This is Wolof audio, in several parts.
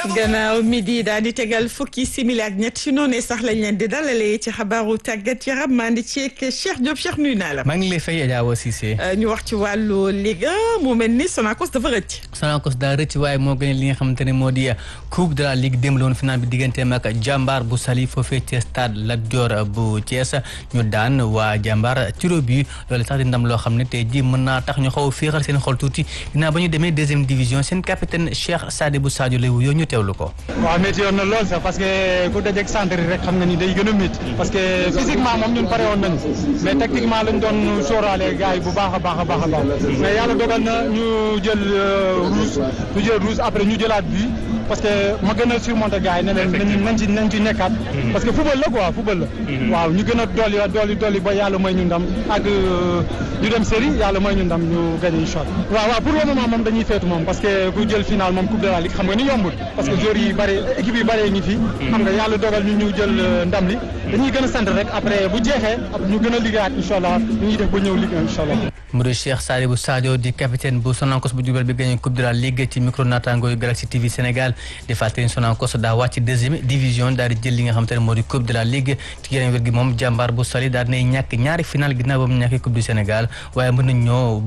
gannaaw midi daal di tegal fukki simili ak ñett ci noonu sax lañ leen di dalalee ci xabaaru tàggat yaram maa ngi ci Cheikh Diop. Cheikh nuyu naa la. maa ngi lay fay Adja Awa Cissé. ñu wax ci wàllu Ligue 1 mu mel ni Sonacos dafa rëcc. Sonacos daa rëcc waaye moo gën li nga xamante ne moo di coupe de la Ligue démb la woon final bi digganteem ak Jàmbaar bu Saly foofee ci stade Lat Dior bu Thiès ñu daan waa Jàmbaar tiro bi loolu sax di ndam loo xam ne tey ji mën naa tax ñu xaw a féexal seen xol tuuti ginnaaw ba ñu demee deuxième division seen capitaine Cheikh Sadibou Sadio lay wuyoo ñu teewlu ko. waaw métti yoon na lool sax parce que ku dajeeg centre rek xam nga ni day gën a métti parce que physiquement moom ñun pare woon nañu mais techniquement lañ doon sóoraale gars yi bu baax a baax a baax a baax mais yàlla dogal na ñu jël rouge après ñu jëlaat bi parce que ma gën a surmonter gars yi ne leen nañ ci nekkaat parce que football la quoi football la waaw ñu gën a dolli ba yàlla may ñu ndam ak ñu dem série yàlla may ñu ndam ñu gagné incha allah waaw pour le moment moom dañuy feetu moom parce que ku jël final moom coupe de la Ligue xam nga ni yombul parce que joueurs yi bëri équipe yi bëree ngi fi xam nga yàlla dogal ñu jël ndam li dañuy gën a sant rek après bu jeexee ñu gën a liggéeyaat incha allah ñu ñuy def ba ñëw Ligue 1 incha allah. mu di Cheikh Sadibou Sadio di capitaine bu Sonacos bu Diourbel bi gagné coupe de la Ligue ci micro naataango yu Galaxy TV Sénégal di fàttali Sonacos daa wàcc deuxième division daal di jël li nga xamante ne moo di coupe de la Ligue ci yeneen wér gi moom Jàmbaar bu Saly daal dinay ñàkk ñaari final ginnaaw ba mu ñàkkee coupe du Sénégal waaye mën nañ ñoo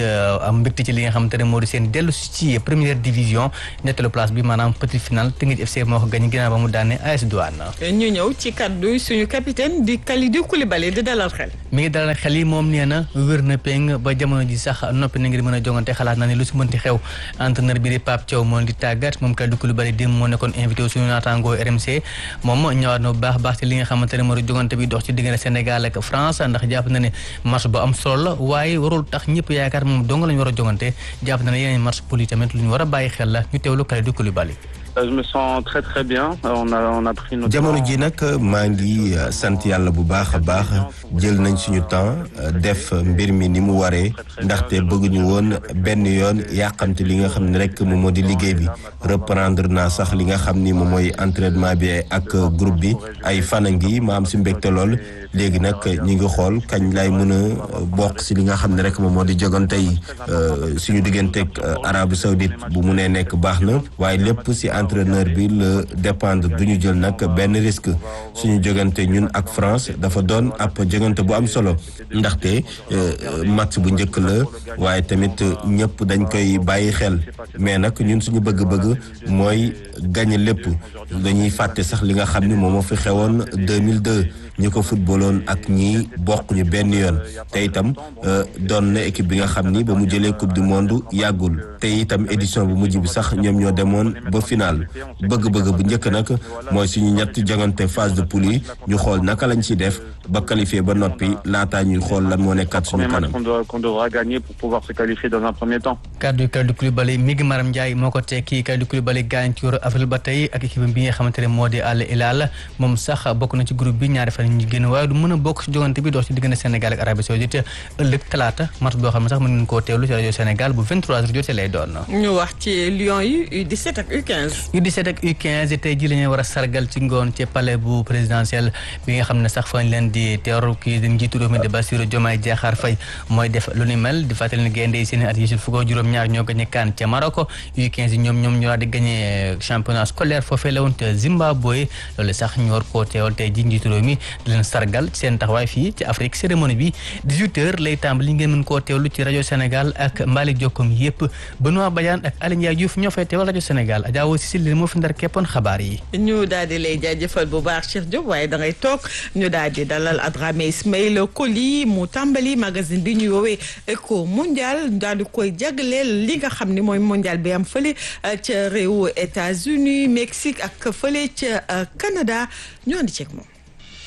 am mbégte ci li nga xamante ne moo di seen dellu ci première division ñetteelu place bi maanaam petit final Teungueth FC moo ko gagné ginnaaw ba mu daane AS Douane. ñu ñëw ci kaddu suñu capitaine di Kalidou Koulibaly di dalal xel. mi ngi dalal xel yi moom nee na wér na peng ba jamono ji sax noppi na ngir mën a jongante xalaat naa ne lu si mënti xew entraîneur bi di Pape Thiaw moo di tàggat moom Kalidou Koulibaly démb moo nekkoon invité suñu naataangoo RMC moom ñëwaat na bu baax ci li nga xamante ne moo di jongante bi dox ci diggante Sénégal ak France ndax jàpp na ne match bu am solo la waaye warul tax ñëpp yaakaar moom dong lañu war a jongante jàpp na ne yeneen match poli tamit lu ñu war a bàyyi xel la ñu teewlu Kalidou Koulibaly. Je me sens très bien. On a pris notre jamono ji nag maa ngi sant yàlla bu baax a baax jël nañ suñu temps def mbir mi ni mu waree ndaxte bëgguñu woon benn yoon yàqamte li nga xam ne rek moom moo di liggéey bi reprendre naa sax li nga xam ni moom mooy entraînement bi ak groupe bi ay fan a ngi ma am si mbégte lool léegi nag ñi ngi xool kañ lay mën a bokk si li nga xam ne rek moom moo di jogante yi suñu digganteeg Arabie Saoudite bu mu nee nekk baax na waaye lépp si entraîneur bi la dépendre du ñu jël nag benn risque suñu jogante ñun ak France dafa doon ab jogante bu am solo ndaxte match bu njëkk la waaye tamit ñëpp dañ koy bàyyi xel mais nag ñun suñu bëgg-bëgg mooy gagner lépp dañuy fàtte sax li nga xam ni moom moo fi xewoon 2002 ñi ko footballoon ak ñi bokk ñu benn yoon te itam doon na équipe bi nga xam ni ba mu jëlee coupe du monde yàggul te itam édition bu mujj bi sax ñoom ñoo demoon ba final bëgg-bëgg bu njëkk nag mooy suñu ñetti jogante phase de poule yi ñu xool naka lañ ci def ba qualifié ba noppi laataa ñuy xool lan moo nekkat suñu kanam. qu'on devra gagner pour pouvoir se qualifier dans un premier temps. kaddu Kalidou Koulibaly mi ngi Maram Ndiaye moo ko tekki Kalidou Koulibaly gaañ ci Euro avril ba tey ak équipe bi nga xamante ne moo di Al Hilal moom sax bokk na ci groupe bi ñaari fan ñu génn waaye du mën a bokk ci jogante bi dox ci diggante Sénégal ak Arabie Saoudite ëllëg talaata match boo xam ne sax mën ngeen koo teewlu ci rajo Sénégal bu 23h jotee lay doon. ñu wax ci Lions yi U17 ak U15. U17 ak U15 tey jii la ñu war a sargal ci ngoon ci palais bu présidentiel bi nga xam ne sax fañ leen di teeru kii di njiitu réew mi di Bassirou Diomaye Diakhar Faye mooy def lu ni mel di fàttali ne gaynde yi seen at yi fukk ak juróom-ñaar ñoo gagné CAN ca Maroc U15 yi ñoom ñoo daal di gagné championnat scolaire foofee la woon te Zimbabwe loolu sax ñu war koo teewal tey jii njiitu réew mi di leen sargal ci seen taxawaay fii ci Afrique cérémonie bi 18h lay tàmbali ngeen mën koo teewlu ci rajo Sénégal ak Mbali Jokkom yëpp Benoît Badiane ak Aly Ndiaye Diouf ñoo fay teewal rajo Sénégal Adja Awa Cissé li moo fi ndar keppoon xabaar yi. ñu daal di lay jaajëfal bu baax Cheikh Diop waaye da ngay toog ñu daal di dalal Adramé Ismaïla Coly mu tàmbali magazine bi ñu woowee Eco Mondial daal di koy jagleel li nga xam ne mooy mondial bi am fële ca réewu États-Unis Mexique ak fële ca Canada ñu andi ceeg moom.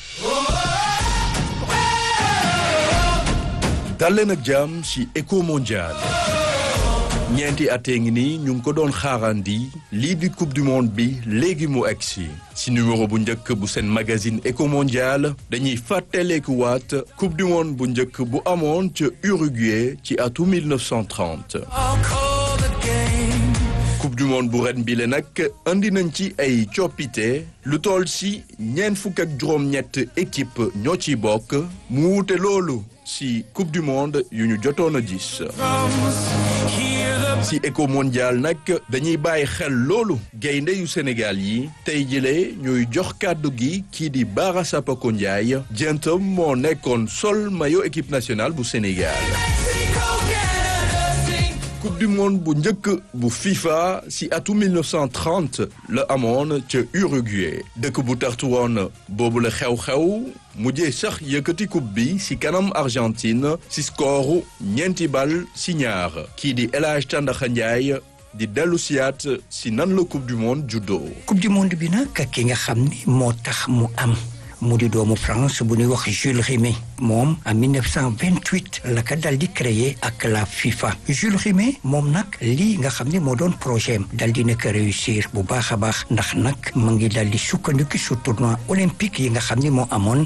dal leen ak jàmm ci Eco Mondial ñeenti atee ngi nii ñu ngi ko doon xaarandi lii di coupe du monde bi léegi mu egsi ci numéro bu njëkk bu seen magazine Eco Mondial dañuy fàttalekuwaat coupe du monde bu njëkk bu amoon ca Uruguay ci atu 1930 coupe du monde bu ren bi le nag andi nañ ci ay coppite lu toll ci ñeent fukk ak juróom-ñett équipe ñoo ciy bokk mu wuute loolu ci coupe du monde yu ñu jotoon a gis si éco mondial nag dañuy bàyyi xel loolu gaynde yu Sénégal yi tey jëlee ñuy jox kàddu gi kii di Bara Sapako Ndiaye jëntam moo nekkoon sol maillot équipe nationale bu Sénégal. Coupe du monde bu njëkk bu FIFA si atu 1930 la amoon ca Uruguay dëkk bu tartu woon boobu la xew-xew mujjee sax yëkkati coupe bi si kanam Argentine si score 4-2 kii di El Hadj Tandakha Ndiaye di dellu siyaat si nan la coupe du monde juddoo. coupe du monde bi nag ki nga xam ni moo tax mu am mu di doomu France bu ñuy wax Jules Rimet moom en 1928 la ka dal di créé ak la FIFA Jules Rimet moom nag lii nga xam ne moo doon projet am dal di nekk réussir bu baax a baax ndax nag mu ngi dal di sukkandiku su tournoi olympique yi nga xam ne moo amoon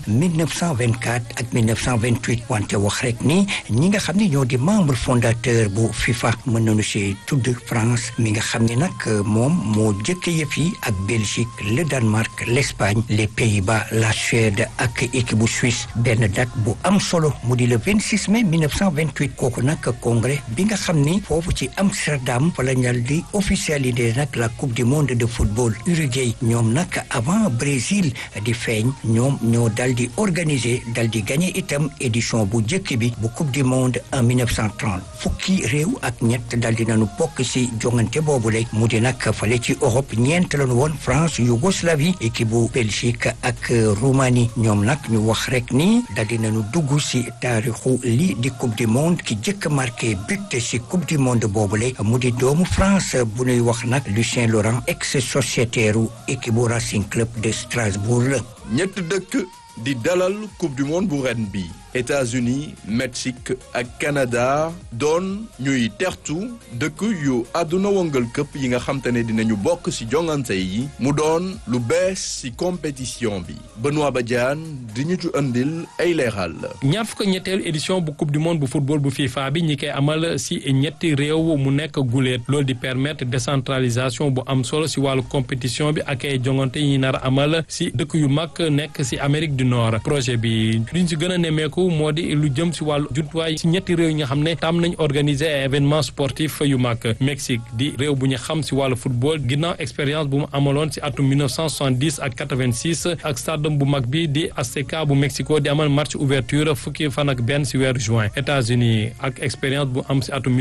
1924 ak 1928 wante wax rek ni ñi nga xam ne ñoo di membre fondateur bu FIFA mën nañu si tudd France mi nga xam ne nag moom moo jëkk yëf yi ak Belgique le Danemark l'Espagne les Pays-Bas la Suède ak équipe bu Suisse benn date bu am solo mu di le 26 mai 1928 kooku nag congrès bi nga xam ni foofu ci Amsterdam fa la ñal di officialiser nag la coupe du monde de football Uruguay ñoom nag avant Brésil di feeñ ñoom ñoo dal di organiser dal di gagné itam édition bu njëkk bi bu coupe du monde en 1930 fukki réew ak ñett dal di nañu bokk ci jongante boobule mu di nag fale ci Europe ñeent lañu woon France Yougoslavie équipe bu Belgique ak Roumanie ñoom nag ñu wax rek ni dal di nañu dugg ci taarixu lii di coupe du monde ki jëkk marqué but ci coupe du monde boobule mu di doomu France bu ñuy wax nag Lucien Laurent ex sociétaire u équipe bu Racing Club de Strasbourg la. ñett dëkk di dalal coupe du monde bu ren bi États-Unis Mexique ak Canada doon ñuy tertu dëkk yu àdduna wëngal këpp yi nga xam te ne dinañu bokk ci jongante yi mu doon lu bees ci compétition bi Benoît Badiane di ñu ci andil ay leeral. ñaar fukk ñetteelu édition bu coupe du monde bu football bu FIFA bi ñi koy amal ci ñetti réew mu nekk guléet loolu di permettre décentralisation bu am solo ci wàllu compétition bi ak ay jongante yi nar a amal ci dëkk yu mag nekk ci Amérique du Nord projet bi liñ ci gën a nemmeeku moo di lu jëm ci wàllu jumtuwaay ci ñetti réew yi nga xam ne tam nañ organiser ay événements sportifs yu mag Mexique di réew bu ñu xam ci wàllu football ginnaaw expérience bu mu amaloon ci atum 1970 ak 86 ak stade bu mag bi di Azteca bu Mexico di amal match ouverture fukki fan ak benn ci weeru juin États-Unis ak expérience bu am ci atum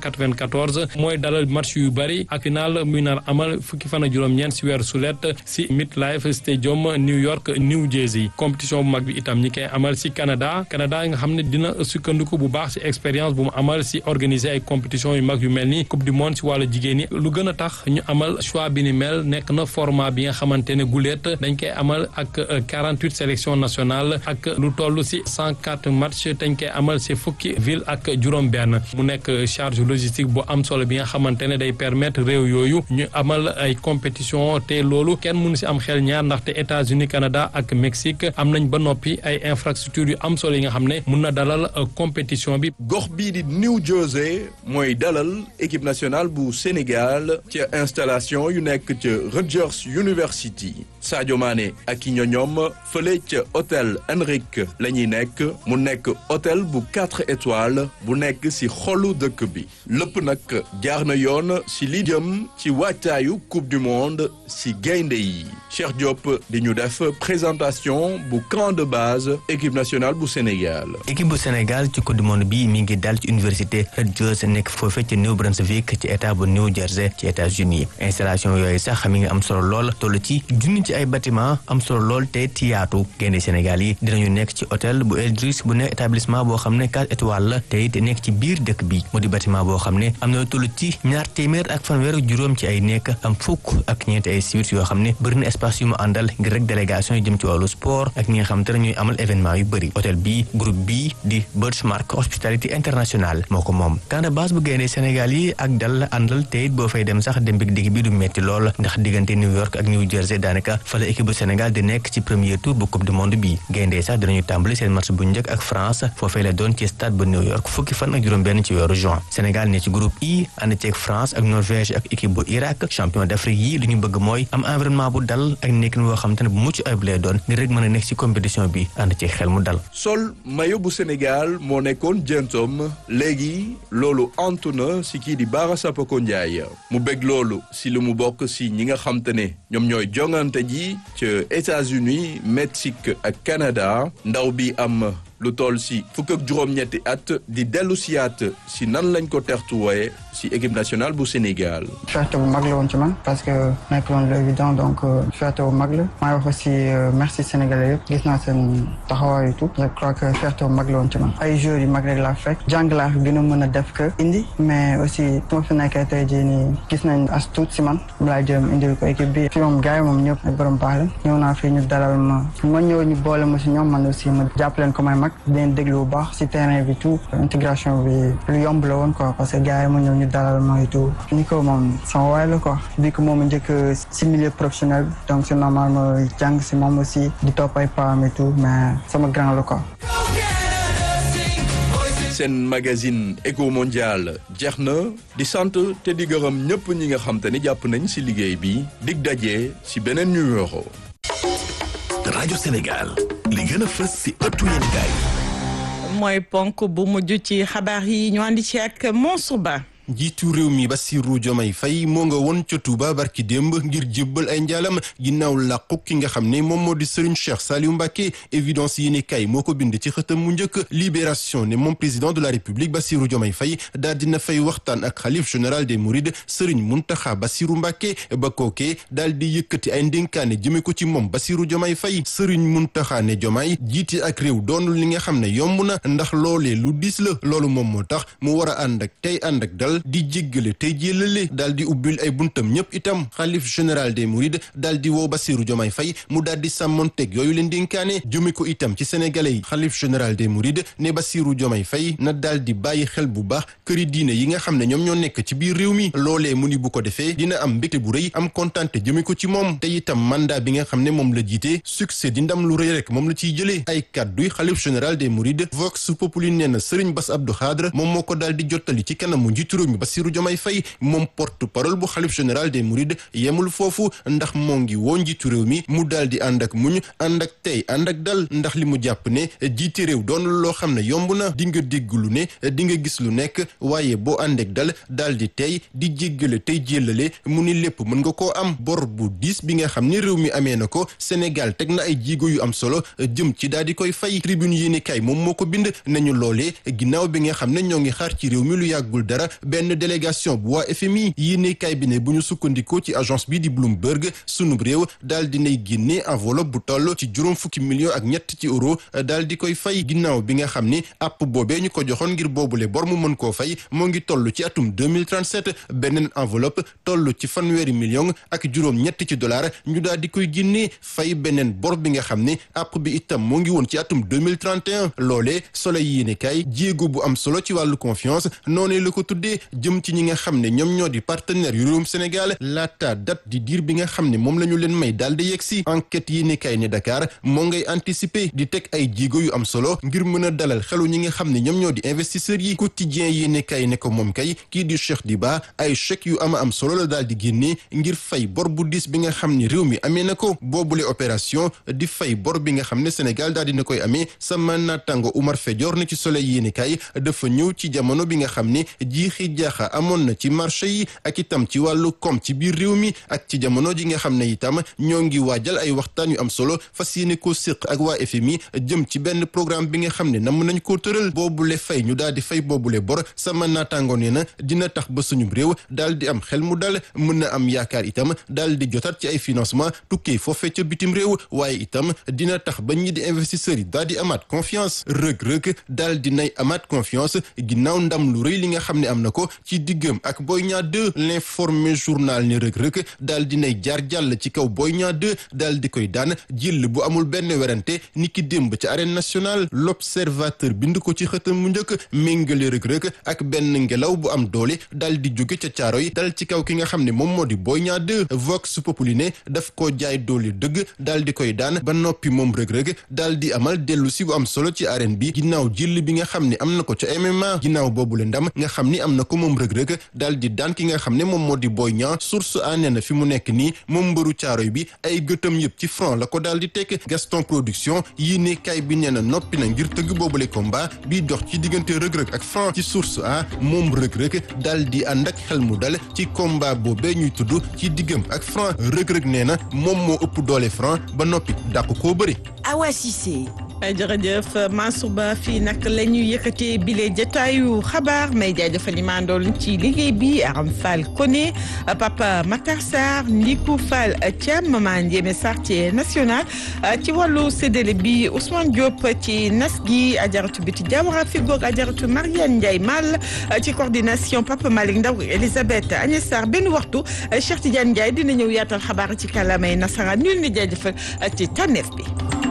1994 mooy dalal match yu bari ak final muy nar amal fukki fan ak juróom-ñeent ci weeru sulet ci MetLife Stadium New York New Jersey compétition bu mag bi itam ñi koy amal ci Canada nga xam ne dina sukkandiku bu baax ci expérience bu mu amal ci organiser ay compétition yu mag yu mel ni coupe du monde ci wàllu jigéen ñi lu gën a tax ñu amal choix bi ni mel nekk na format bi nga xamante ne guléet dañ koy amal ak 48 sélection nationale ak lu toll ci 104 match dañ koy amal ci fukki ville ak juróom-benn mu nekk charge logistique bu am solo bi nga xamante ne day permettre réew yooyu ñu amal ay compétition te loolu kenn mënu ci am xel ñaar ndaxte États-Unis Canada ak Mexique am nañ ba noppi ay infrastructures yu am solo yi nga xam ne mun na dalal compétition bi. gox bii di New Jersey mooy dalal équipe nationale bu Sénégal ca installation yu nekk ca Rutgers University Sadio Mané ak i ñoñoom fële ca hôtel Henrik la ñuy nekk mu nekk hôtel bu 4 étoiles bu nekk ci xolu dëkk bi lépp nag jaar na yoon ci li jëm ci waajtaayu coupe du monde ci gaynde yi Cheikh Diop di ñu def présentation bu camp de base équipe nationale bu Sénégal. équipe bu Sénégal ci coupe du monde bi mi ngi dal ci université Rutgers nekk foofee ci New Brunswick ci état bu New Jersey ci États-Unis installation yooyu sax mi ngi am solo lool toll ci junni ci ay bâtiment am solo lool te tiyaatu gaynde Sénégal yi dinañu nekk ci hôtel bu Eldridge bu nekk établissement boo xam ne 4 étoiles la te it nekk ci biir dëkk bi mu di bâtiment boo xam ne am na toll ci 200 ak fanweer juróom ci ay nekk am fukk ak ñeenti ay suites yoo xam ne bëri na espace yu mu àndal ngir rek délégation yu jëm ci wàllu sport ak ñi nga xam te ne ñuy amal événement yu bëri hôtel bi groupe bi di Birchmark Hospitality International moo ko moom camp de base bu gaynde Sénégal yi ak dal la àndal te it boo fay dem sax dem bi digg bi du metti lool ndax diggante New York ak New Jersey daanaka fa la équipe bu Sénégal di nekk ci premier tour bu coupe du monde bi gaynde sax dinañu tàmbali seen match bu njëkk ak France foofee la doon ci stade bu New York fukki fan ak juróom-benn ci weeru juin Sénégal ne ci groupe I ànd ceeg France ak Norvège ak équipe bu Irak champion d'Afrique yi li ñu bëgg mooy am environnement bu dal ak nekkin woo xam te ne bu mucc ayib lay doon ngir rek mën a nekk ci compétition bi ànd ceeg xel mu dal. sol football maillot bu Sénégal moo nekkoon jëntom léegi loolu antu na si kii di Bara Sapoko Ndiaye mu bëgg loolu si lu mu bokk si ñi nga xam te ne ñoom ñooy jongante ji ca États-Unis Mexique ak Canada ndaw bi am lu toll si fukk ak juróom-ñetti at di dellu siyaat si nan lañ ko tertuwee si équipe nationale bu Sénégal. fierté bu mag la woon ci man parce que nekk loon lu évident donc fierté bu mag la maa ngi wax aussi merci sénégalais yëpp gis naa seen taxawaay et tout je crois que fierté bu mag la woon ci man ay joueurs yu mag rek laa fekk jàng laa gën a mën a def que indi mais aussi su ma fi nekkee tey jii nii gis nañ as tuut si man mu laa jëm indil ko équipe bi fi moom gars yi moom ñëpp ay borom baax la ñëw naa fii ñu dalal ma ñëw ñu boole ma si ñoom man aussi ma jàpp leen ko may mag dinañ déglu bu baax si terrain bi tout intégration bi lu yomb la woon quoi parce que gars yi ma ñëw ñu dalal ma et tout ni ko moom sama waay la quoi bi ko moom njëkk si milieu professionnel donc c'est normal ma jàng si moom aussi di topp ay paam et tout mais sama grand la quoi. seen magazine Eco Mondial jeex na di sant te di gërëm ñëpp ñi nga xam te ni jàpp nañ si liggéey bi dig daje si beneen numéro. rajo Sénégal li gën a fës si ëttu yéenekaay mooy ponk bu mujj ci xabaar yi ñu andi ci ak Mansour Ba. njiitu réew mi Bassirou Diomaye Faye moo nga woon ca Touba barki démb ngir jébbal ay njaalam ginnaaw làqu ki nga xam ne moom moo di Serigne Cheikh Saliou Mbacké évidence yi ne kay moo ko bind ci xëtam mu njëkk libération ne moom président de la République Bassirou Diomaye Faye daal dina fay waxtaan ak xalif général des Mourides Serigne Mountakha Bassirou Mbacké ba kookee daal di yëkkati ay ndénkaane jëme ko ci moom Bassirou Diomaye Faye Serigne Mountakha ne Diomaye jiite ak réew doonul li nga xam ne yomb na ndax loolee lu diis la loolu moom moo tax mu war a ànd ak tey ànd ak dal di jéggale tey jélale daal di ubbil ay buntam ñëpp itam xalif général des Mourides daal di woo Bassirou Diomaye Faye mu daal di sàmmonteeg yooyu leen dénkaane jëme ko itam ci sénégalais yi xalif général des Mourides ne Bassirou Diomaye Faye na daal di bàyyi xel bu baax këri diine yi nga xam ne ñoom ñoo nekk ci biir réew mi loolee mu ni bu ko defee dina am mbégte bu rëy am kontante jëme ko ci moom te itam mandat bi nga xam ne moom la jiite succès di ndam lu rëy rek moom la ciy jëlee ay kàdduy xalif général des Mourides Vox Populi nee na Serigne Bass Abdou Khadre moom moo ko daal di jottali ci kanamu njiitu réew mi Bassirou Diomaye Faye moom porte-parole bu xalif général des Mourides yemul foofu ndax moo ngi woo njiitu réew mi mu daal di ànd ak muñ ànd ak tey ànd ak dal ndax li mu jàpp ne jiite réew doon loo xam ne yomb na di nga dégg lu ne di nga gis lu nekk waaye boo ànd ak dal daal di tey di jéggale tey jéllale mu ni lépp mën nga koo am bor bu diis bi nga xam ni réew mi amee na ko Sénégal teg na ay jigo yu am solo jëm ci daal di koy fay tribune yéene kay moom moo ko bind nañu loolee ginnaaw bi nga xam ne ñoo ngi xaar ci réew mi lu yàggul dara benn délégation bu waa FMI yéenekaay bi ne bu ñu sukkandikoo ci agence bi di Bloomberg sunub réew daal dinay génne enveloppe bu toll ci juróom fukki millions ak ñett ci euro daal di koy fay ginnaaw bi nga xam ni app boobee ñu ko joxoon ngir boobule bor mu mën koo fay moo ngi toll ci atum 2037 beneen enveloppe toll ci fanweeri millions ak juróom ñett ci dollar ñu daal di koy génne fay beneen bor bi nga xam ne app bi itam moo ngi woon ci atum 2031 loolee Soleil yéenekaay jéego bu am solo ci wàllu confiance noonu la ko tuddee jëm ci ñi nga xam ne ñoom ñoo di partenaire yu réewum Sénégal laata date di diir bi nga xam ne moom la ñu leen may daal di yegg si enquête yi ne kay ne Dakar moo ngay anticiper di teg ay jigo yu am solo ngir mën a dalal xelu ñi nga xam ne ñoom ñoo di investisseurs yi quotidien yi ne kay ne ko moom kay kii di Cheikh Diba ay chèques yu ama am solo la daal di génnee ngir fay bor bu diis bi nga xam ne réew mi amee na ko boobule opération di fay bor bi nga xam ne Sénégal daal dina koy amee sama naataango Oumar Fedior ne ci Soleil yi ne kay dafa ñëw ci jamono bi nga xam ne jiixi jaaxa amoon na ci marché yi ak itam ci wàllu koom ci biir réew mi ak ci jamono ji nga xam ne itam ñoo ngi waajal ay waxtaan yu am solo fas yéene koo séq ak waa FMI jëm ci benn programme bi nga xam ne nam nañ koo tëral boobule fay ñu daal di fay boobule bor sama naataangoon ne na dina tax ba suñu réew daal di am xel mu dal mën na am yaakaar itam daal di jotaat ci ay financement tukkee foofee ca bitim réew waaye itam dina tax ba ñi di investisseurs yi daal di amaat confiance rëg-rëg daal di nay amaat confiance ginnaaw ndam lu rëy li nga xam ne am na ko ci diggam ak Boy Niang 2 l'informé journal ni rëg-rëg daal di nay jaar jàll ci kaw Boy Niang 2 daal di koy daan jël bu amul benn werante ni ki démb ci arène nationale l'observateur bind ko ci xëtam mu njëkk méngale rëg-rëg ak benn ngelaw bu am doole daal di jóge ca caaro yi dal ci kaw ki nga xam ne moom moo di Boy Niang 2 Vox Populi ne daf koo jaay doole dëgg daal di koy daan ba noppi moom rëg-rëg daal di amal dellu si bu am solo ci arène bi ginnaaw jël bi nga xam ne am na ko ca MMA ginnaaw boobu le ndam nga xam ni am na ko moom rëg-rëg daal di daan ki nga xam ne moom moo di Boy Niang. source a nee na fi mu nekk nii moom mbëru caaroy bi ay gëtam yëpp ci franc la ko daal di tekk. Gaston Production yii ne kay bi nee na noppi na ngir tëgg boobule combat bi dox ci diggante rëg-rëg ak franc. ci source a moom rëg-rëg daal di ànd ak xel mu dal ci combat boobee ñuy tudd ci diggam ak franc. rëg-rëg nee na moom moo ëpp doole franc ba noppi dàq koo bëri. Awa Cissé. jërëjëf Mansour Ba fii nag la ñuy yëkkatee bile jotaayu xabaar may jaajëfal ma àndoon ci liggéey bi Aram Fall Koné Papa Matar Sarr Ndiku Fall Thiam Maman Ndiémé Sarr ci national ci wàllu séddale bi Ousmane Diop ci nas gi Ajaratu Biti Diawara fi goog Ajaratu Mariane Ndiaye Mal ci coordination Papa Malick Ndaw Elisabeth Agnès Sarr benn waxtu Cheikh Tidiane Ndiaye dina ñëw yaatal xabaar ci kàllaamay nasaraan ñu ni jaajëfal ci tànneef bi.